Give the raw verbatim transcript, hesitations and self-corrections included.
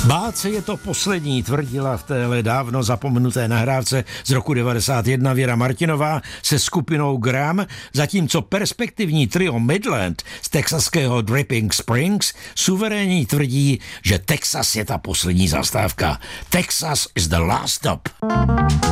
Báce je to poslední, tvrdila v téhle dávno zapomenuté nahrávce z roku devadesát jedna Věra Martinová se skupinou Gram, zatímco perspektivní trio Midland z texaského Dripping Springs suverénní tvrdí, že Texas je ta poslední zastávka. Texas is the last stop.